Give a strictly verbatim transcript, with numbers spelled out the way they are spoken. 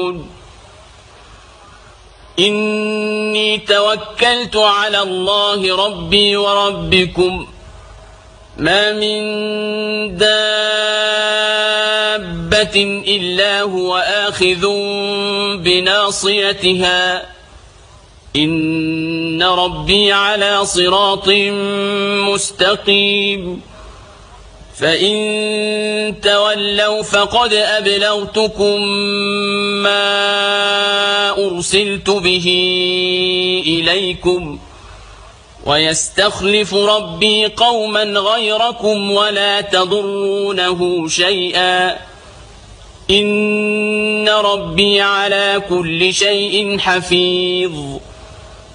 إني توكلت على الله ربي وربكم ما من دابة إلا هو آخذ بناصيتها إن ربي على صراط مستقيم فإن تولوا فقد أبلغتكم ما أرسلت به إليكم ويستخلف ربي قوما غيركم ولا تضرونه شيئا إن ربي على كل شيء حفيظ